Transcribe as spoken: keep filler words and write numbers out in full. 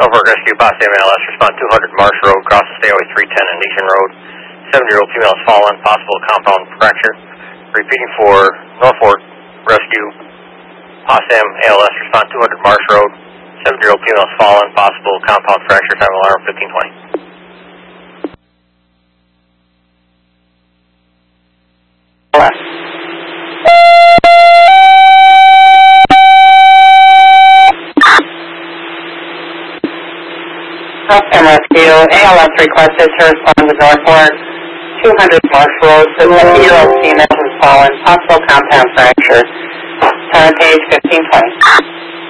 Norfolk Rescue, Posse M L S, respond two hundred Marsh Road, cross the stairway three ten and Legion Road. seven-year-old female has fallen, possible compound fracture. Repeating for Norfolk Rescue, Posse M L S, respond two hundred Marsh Road. seven-year-old female has fallen, possible compound fracture, time alarm fifteen twenty. Posse Rescue, A L S requested to respond to Norfolk two hundred Marsh Road. The fifty-year-old female has fallen, possible compound fracture. Time page fifteen twenty.